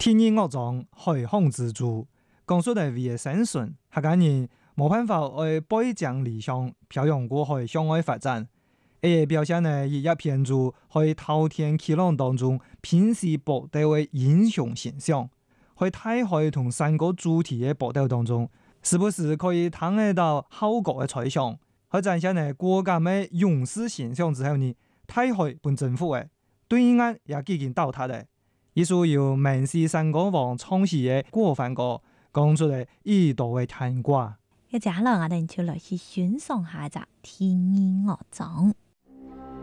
天意惡狀，海空之珠，講述係為生存，客家人冇辦法為背井離鄉漂洋過海向外發展。而表現呢，以一片做喺滔天氣浪當中拼死搏鬥嘅英雄形象，喺大海同山谷主題嘅搏鬥當中，時不時可以睇得到後國嘅彩翔。喺展現呢國家嘅勇士形象之後呢，大海本政府嘅對岸也幾經倒塌嘅。一首由明氏山歌王創詞嘅過番歌，講出嚟耳朵嘅牽掛。 一家人我哋就來去欣賞下集天意惡狀。